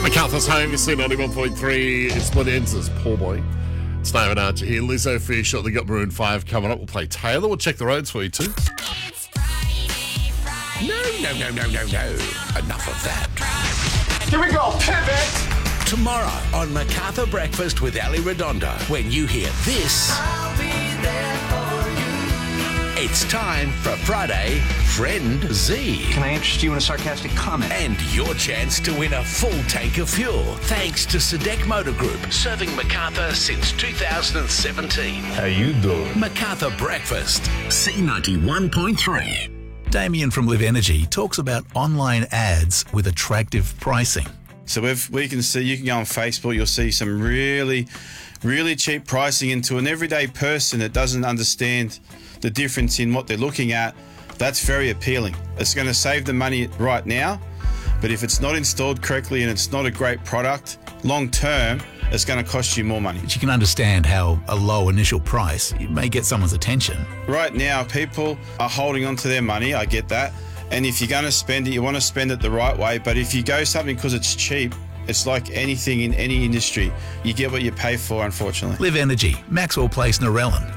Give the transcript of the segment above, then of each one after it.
MacArthur's Home, you see 91.3. It's Split Ends. It's Paul Boy. It's David Archer here. Lizzo for you shortly. Got Maroon 5 coming up. We'll play Taylor. We'll check the roads for you too. It's Friday. No. Enough of that. Here we go, pivot! Tomorrow on MacArthur Breakfast with Ali Redondo, when you hear this, I'll be there for you. it's time for Friday Friend Z. Can I interest you in a sarcastic comment? And your chance to win a full tank of fuel, thanks to Sadek Motor Group, serving MacArthur since 2017. How you doing? MacArthur Breakfast, C91.3. Damien from Live Energy talks about online ads with attractive pricing. So we can see, you can go on Facebook, you'll see some really, really cheap pricing into an everyday person that doesn't understand the difference in what they're looking at. That's very appealing. It's going to save them money right now, but if it's not installed correctly and it's not a great product, long term, it's going to cost you more money. But you can understand how a low initial price may get someone's attention. Right now, people are holding on to their money, I get that. And if you're going to spend it, you want to spend it the right way. But if you go something because it's cheap, it's like anything in any industry. You get what you pay for, unfortunately. Live Energy, Maxwell Place, Narellan.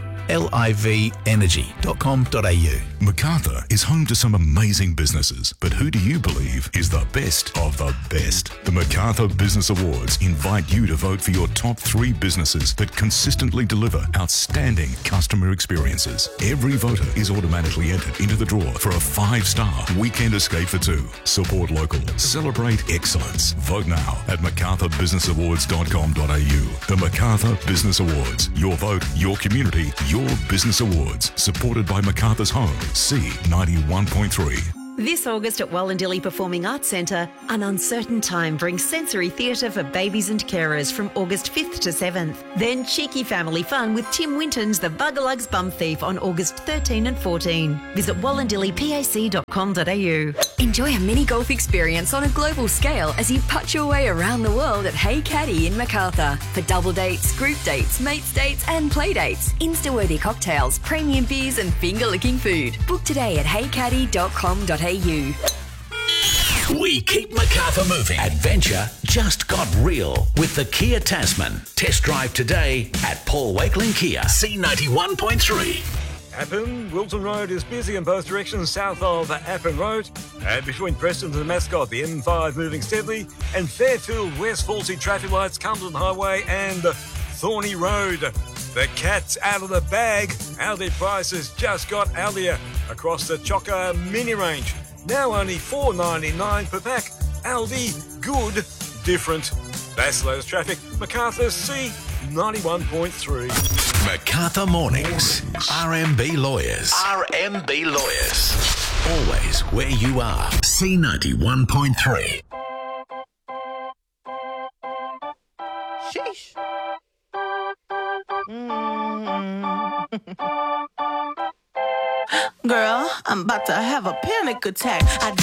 livenergy.com.au. MacArthur is home to some amazing businesses, but who do you believe is the best of the best? The MacArthur Business Awards invite you to vote for your top 3 businesses that consistently deliver outstanding customer experiences. Every voter is automatically entered into the draw for a 5-star weekend escape for 2. Support local. Celebrate excellence. Vote now at macarthurbusinessawards.com.au. The MacArthur Business Awards. Your vote, your community, your business awards. Supported by MacArthur's Home, C91.3. This August at Wallandilly Performing Arts Centre, An Uncertain Time brings sensory theatre for babies and carers from August 5th to 7th. Then cheeky family fun with Tim Winton's The Bugalugs Bum Thief on August 13 and 14. Visit wallandillypac.com.au. Enjoy a mini golf experience on a global scale as you putt your way around the world at Hey Caddy in MacArthur. For double dates, group dates, mates dates and play dates, Insta-worthy cocktails, premium beers and finger-licking food. Book today at heycaddy.com.au. We keep MacArthur moving. Adventure just got real with the Kia Tasman. Test drive today at Paul Wakeling Kia, C91.3. Appin, Wilton Road is busy in both directions south of Appin Road. And between Preston and Mascot, the M5 moving steadily. And Fairfield West, faulty traffic lights, Cumberland Highway and Thorny Road. The cat's out of the bag. Aldi prices just got Aldia across the Chocker mini range. Now only $4.99 per pack. Aldi, good, different. That's the latest traffic. MacArthur C91.3. MacArthur Mornings. RMB Lawyers. RMB Lawyers. Always where you are. C91.3. Sheesh. Girl, I'm about to have a panic attack. I